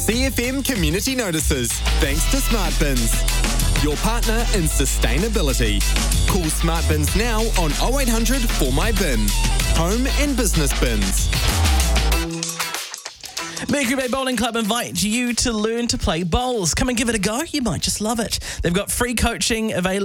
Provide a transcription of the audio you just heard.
CFM Community Notices, thanks to Smart Bins, your partner in sustainability. Call Smart Bins now on 0800 For My Bin. Home and business bins. Mercury Bay Bowling Club invite you to learn to play bowls. Come and give it a go. You might just love it. They've got free coaching available.